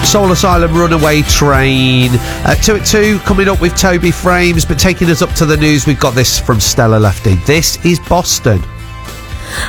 Soul Asylum, Runaway Train. 2 at 2, coming up with Toby Frames, but taking us up to the news, we've got this from Stella Lefty. This is Boston.